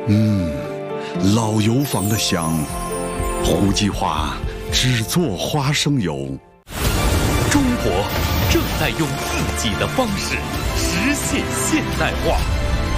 老油坊的香，胡记花只做花生油。 中国正在用自己的方式实现现代化。